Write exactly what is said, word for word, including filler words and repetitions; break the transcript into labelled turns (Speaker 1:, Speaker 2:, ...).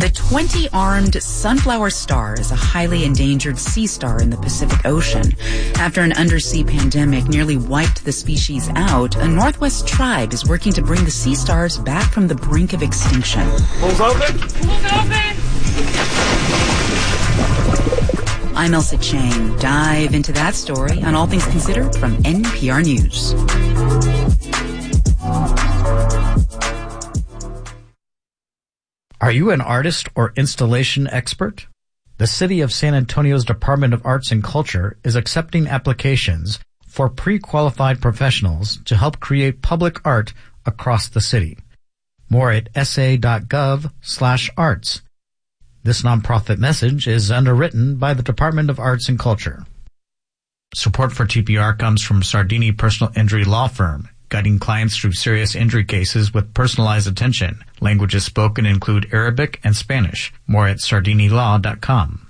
Speaker 1: The twenty-armed sunflower star is a highly endangered sea star in the Pacific Ocean. After an undersea pandemic nearly wiped the species out, a Northwest tribe is working to bring the sea stars back from the brink of extinction.
Speaker 2: Pulls open! Pulls open!
Speaker 1: I'm Elsa Chang. Dive into that story on All Things Considered from N P R News.
Speaker 3: Are you an artist or installation expert? The City of San Antonio's Department of Arts and Culture is accepting applications for pre-qualified professionals to help create public art across the city. More at sa.gov slash arts. This nonprofit message is underwritten by the Department of Arts and Culture. Support for T P R comes from Sardini Personal Injury Law Firm, guiding clients through serious injury cases with personalized attention. Languages spoken include Arabic and Spanish. More at sardini law dot com.